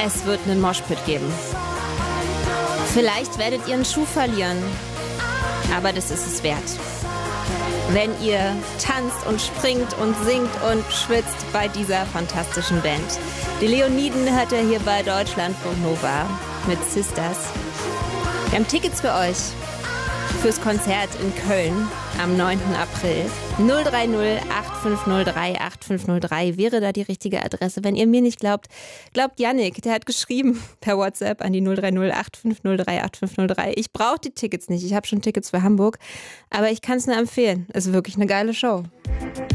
Es wird einen Moshpit geben. Vielleicht werdet ihr einen Schuh verlieren, aber das ist es wert. Wenn ihr tanzt und springt und singt und schwitzt bei dieser fantastischen Band. Die Leoniden hört ihr hier bei Deutschlandfunk Nova mit Sisters. Wir haben Tickets für euch fürs Konzert in Köln am 9. April. 030 8503 8503 wäre da die richtige Adresse. Wenn ihr mir nicht glaubt, glaubt Yannick. Der hat geschrieben per WhatsApp an die 030 8503 8503. Ich brauche die Tickets nicht. Ich habe schon Tickets für Hamburg. Aber ich kann es nur empfehlen. Ist wirklich eine geile Show.